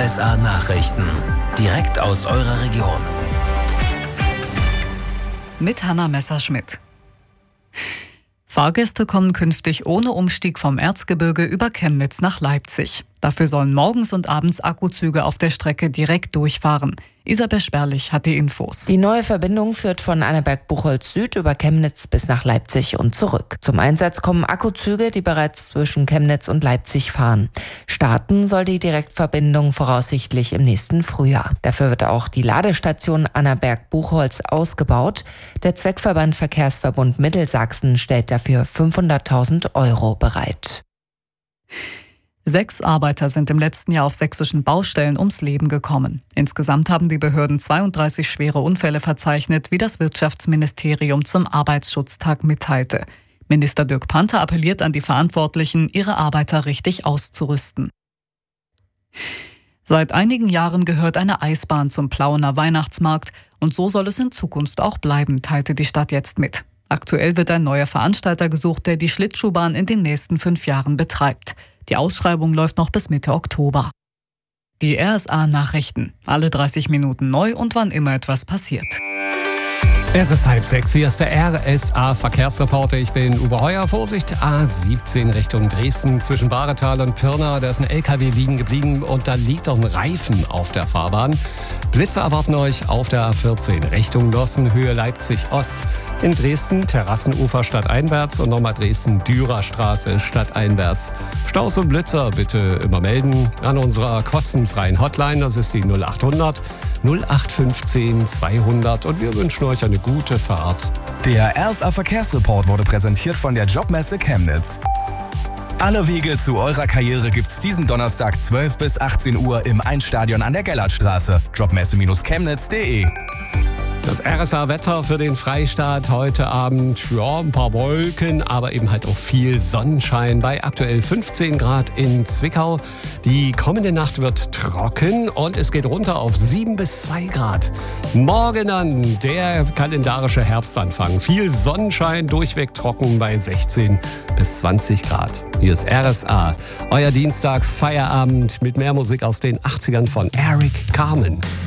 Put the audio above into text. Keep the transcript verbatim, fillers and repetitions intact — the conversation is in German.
S A Nachrichten. Direkt aus eurer Region. Mit Hanna Messerschmidt. Fahrgäste kommen künftig ohne Umstieg vom Erzgebirge über Chemnitz nach Leipzig. Dafür sollen morgens und abends Akkuzüge auf der Strecke direkt durchfahren. Isabel Sperlich hat die Infos. Die neue Verbindung führt von Annaberg-Buchholz Süd über Chemnitz bis nach Leipzig und zurück. Zum Einsatz kommen Akkuzüge, die bereits zwischen Chemnitz und Leipzig fahren. Starten soll die Direktverbindung voraussichtlich im nächsten Frühjahr. Dafür wird auch die Ladestation Annaberg-Buchholz ausgebaut. Der Zweckverband Verkehrsverbund Mittelsachsen stellt dafür fünfhunderttausend Euro bereit. Sechs Arbeiter sind im letzten Jahr auf sächsischen Baustellen ums Leben gekommen. Insgesamt haben die Behörden zweiunddreißig schwere Unfälle verzeichnet, wie das Wirtschaftsministerium zum Arbeitsschutztag mitteilte. Minister Dirk Panther appelliert an die Verantwortlichen, ihre Arbeiter richtig auszurüsten. Seit einigen Jahren gehört eine Eisbahn zum Plauener Weihnachtsmarkt und so soll es in Zukunft auch bleiben, teilte die Stadt jetzt mit. Aktuell wird ein neuer Veranstalter gesucht, der die Schlittschuhbahn in den nächsten fünf Jahren betreibt. Die Ausschreibung läuft noch bis Mitte Oktober. Die R S A-Nachrichten. Alle dreißig Minuten neu und wann immer etwas passiert. Es ist halb sechs, hier ist der R S A-Verkehrsreporter. Ich bin Uwe Heuer. Vorsicht, A siebzehn Richtung Dresden zwischen Bahretal und Pirna. Da ist ein L K W liegen geblieben und da liegt auch ein Reifen auf der Fahrbahn. Blitze erwarten euch auf der A vierzehn Richtung Lossen, Höhe Leipzig-Ost. In Dresden Terrassenufer stadteinwärts und nochmal Dresden-Dürer-Straße stadteinwärts. Staus und Blitzer bitte immer melden an unserer kostenfreien Hotline. Das ist die null acht hundert null acht fünfzehn zweihundert und wir wünschen euch eine gute Fahrt. Der R S A-Verkehrsreport wurde präsentiert von der Jobmesse Chemnitz. Alle Wege zu eurer Karriere gibt's diesen Donnerstag zwölf bis achtzehn Uhr im Einstadion an der Gellertstraße. jobmesse Chemnitz punkt de. Das R S A-Wetter für den Freistaat heute Abend, ja, ein paar Wolken, aber eben halt auch viel Sonnenschein bei aktuell fünfzehn Grad in Zwickau. Die kommende Nacht wird trocken und es geht runter auf sieben bis zwei Grad. Morgen dann der kalendarische Herbstanfang. Viel Sonnenschein, durchweg trocken bei sechzehn bis zwanzig Grad. Hier ist R S A, euer Dienstag Feierabend mit mehr Musik aus den achtzigern von Eric Carmen.